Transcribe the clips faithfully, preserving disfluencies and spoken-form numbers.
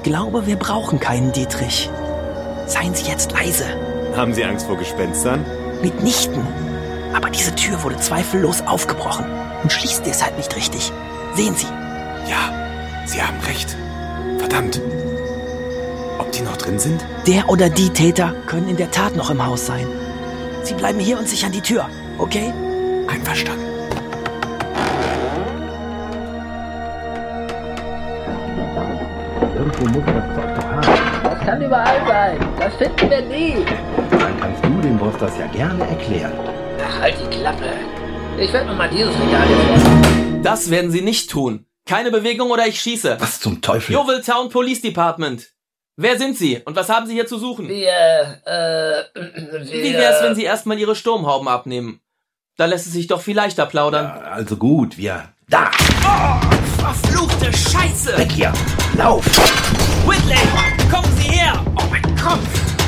glaube, wir brauchen keinen Dietrich. Seien Sie jetzt leise. Haben Sie Angst vor Gespenstern? Mitnichten. Aber diese Tür wurde zweifellos aufgebrochen und schließt deshalb nicht richtig. Sehen Sie. Ja, Sie haben recht. Verdammt. Ob die noch drin sind? Der oder die Täter können in der Tat noch im Haus sein. Sie bleiben hier und sichern die Tür, okay? Einverstanden. Irgendwo muss das Zeug doch haben. Das kann überall sein. Das finden wir nie. Dann kannst du dem Boss das ja gerne erklären. Ach, halt die Klappe. Ich werde mir mal dieses Regal hier vorstellen. Das werden Sie nicht tun. Keine Bewegung oder ich schieße. Was zum Teufel? Yeovil Town Police Department. Wer sind Sie und was haben Sie hier zu suchen? Wir, äh, wir... Wie wär's, wenn Sie erstmal Ihre Sturmhauben abnehmen? Da lässt es sich doch viel leichter plaudern. Ja, also gut, wir... Da! Oh, verfluchte Scheiße! Weg hier! Lauf! Whitley, kommen Sie her! Oh mein Kopf!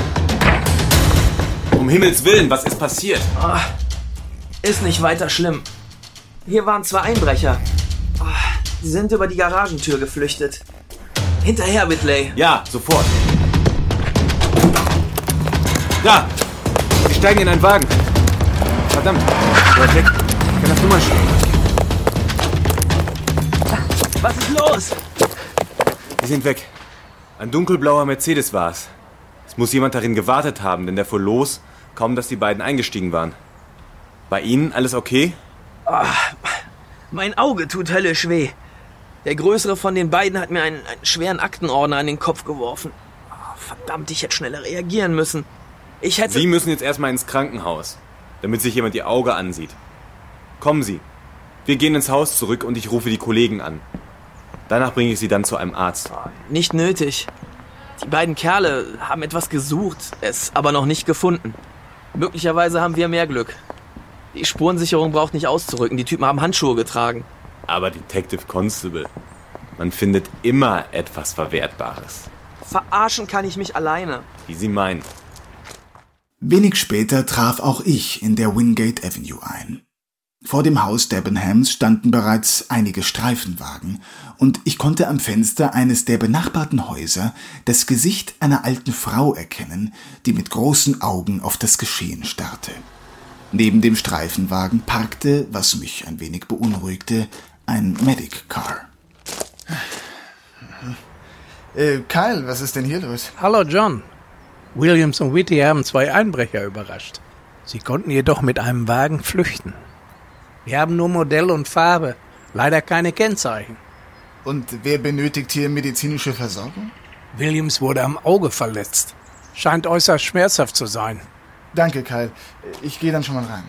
Um Himmels Willen, was ist passiert? Oh, ist nicht weiter schlimm. Hier waren zwei Einbrecher. Oh, sie sind über die Garagentür geflüchtet. Hinterher, Whitley. Ja, sofort. Da! Wir steigen in einen Wagen. Verdammt, bleib weg. Ich kann das Nummernschild. Was ist los? Die sind weg. Ein dunkelblauer Mercedes war es. Es muss jemand darin gewartet haben, denn der fuhr los, kaum dass die beiden eingestiegen waren. Bei Ihnen alles okay? Oh, mein Auge tut höllisch weh. Der größere von den beiden hat mir einen, einen schweren Aktenordner an den Kopf geworfen. Oh, verdammt, ich hätte schneller reagieren müssen. Ich hätte... Sie müssen jetzt erstmal ins Krankenhaus, damit sich jemand Ihr Auge ansieht. Kommen Sie. Wir gehen ins Haus zurück und ich rufe die Kollegen an. Danach bringe ich Sie dann zu einem Arzt. Oh, nicht nötig. Die beiden Kerle haben etwas gesucht, es aber noch nicht gefunden. Möglicherweise haben wir mehr Glück. Die Spurensicherung braucht nicht auszurücken. Die Typen haben Handschuhe getragen. Aber Detective Constable, man findet immer etwas Verwertbares. Verarschen kann ich mich alleine. Wie Sie meinen. Wenig später traf auch ich in der Wingate Avenue ein. Vor dem Haus Debenhams standen bereits einige Streifenwagen und ich konnte am Fenster eines der benachbarten Häuser das Gesicht einer alten Frau erkennen, die mit großen Augen auf das Geschehen starrte. Neben dem Streifenwagen parkte, was mich ein wenig beunruhigte, ein Medic Car. Äh, Kyle, was ist denn hier los? Hallo John. Williams und Whitty haben zwei Einbrecher überrascht. Sie konnten jedoch mit einem Wagen flüchten. Wir haben nur Modell und Farbe, leider keine Kennzeichen. Und wer benötigt hier medizinische Versorgung? Williams wurde am Auge verletzt. Scheint äußerst schmerzhaft zu sein. Danke, Kyle. Ich gehe dann schon mal rein.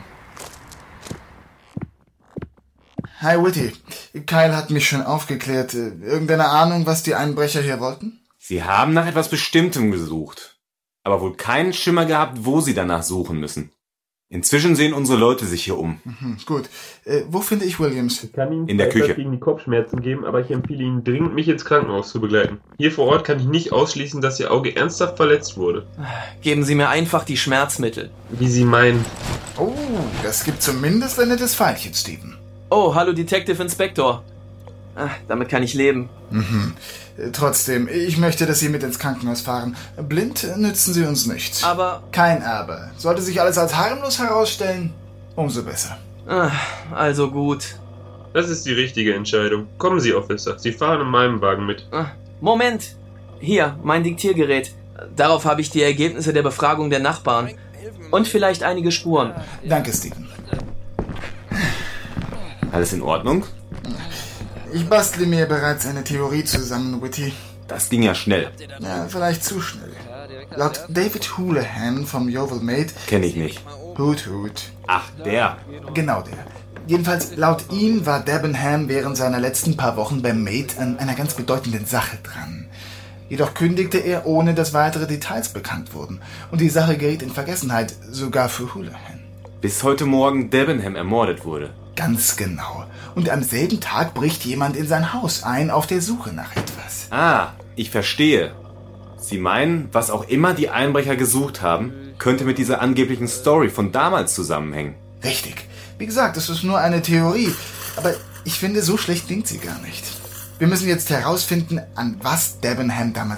Hi, Whitty. Kyle hat mich schon aufgeklärt. Irgendeine Ahnung, was die Einbrecher hier wollten? Sie haben nach etwas Bestimmtem gesucht, aber wohl keinen Schimmer gehabt, wo Sie danach suchen müssen. Inzwischen sehen unsere Leute sich hier um. Mhm, gut. Äh, wo finde ich Williams? Ich kann Ihnen in der Küche gegen die Kopfschmerzen geben, aber ich empfehle Ihnen dringend, mich ins Krankenhaus zu begleiten. Hier vor Ort kann ich nicht ausschließen, dass Ihr Auge ernsthaft verletzt wurde. Geben Sie mir einfach die Schmerzmittel. Wie Sie meinen. Oh, das gibt zumindest ein nettes Pfeilchen, Steven. Oh, hallo Detective Inspector. Ah, damit kann ich leben. Mhm. Trotzdem, ich möchte, dass Sie mit ins Krankenhaus fahren. Blind nützen Sie uns nichts. Aber... Kein Aber. Sollte sich alles als harmlos herausstellen, umso besser. Ah, also gut. Das ist die richtige Entscheidung. Kommen Sie, Officer. Sie fahren in meinem Wagen mit. Ah, Moment. Hier, mein Diktiergerät. Darauf habe ich die Ergebnisse der Befragung der Nachbarn. Und vielleicht einige Spuren. Danke, Steven. Alles in Ordnung? Ich bastle mir bereits eine Theorie zusammen, Whitty. Das ging ja schnell. Ja, vielleicht zu schnell. Laut David Houlihan vom Yeovil Maid... Kenn ich nicht. Hut, Hut. Ach, der. Genau der. Jedenfalls, laut ihm war Debenham während seiner letzten paar Wochen beim Maid an einer ganz bedeutenden Sache dran. Jedoch kündigte er, ohne dass weitere Details bekannt wurden. Und die Sache geriet in Vergessenheit, sogar für Houlihan. Bis heute Morgen Debenham ermordet wurde. Ganz genau. Und am selben Tag bricht jemand in sein Haus ein, auf der Suche nach etwas. Ah, ich verstehe. Sie meinen, was auch immer die Einbrecher gesucht haben, könnte mit dieser angeblichen Story von damals zusammenhängen. Richtig. Wie gesagt, es ist nur eine Theorie. Aber ich finde, so schlecht klingt sie gar nicht. Wir müssen jetzt herausfinden, an was Debenham damals